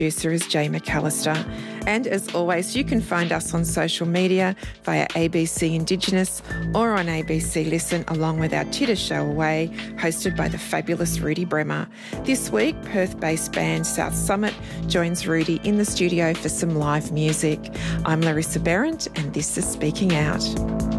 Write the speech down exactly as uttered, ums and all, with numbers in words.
Producer is Jay McAllister. And as always, you can find us on social media via A B C Indigenous or on A B C Listen, along with our Titter Show Away, hosted by the fabulous Rudy Bremer. This week, Perth-based band South Summit joins Rudy in the studio for some live music. I'm Larissa Behrendt, and this is Speaking Out.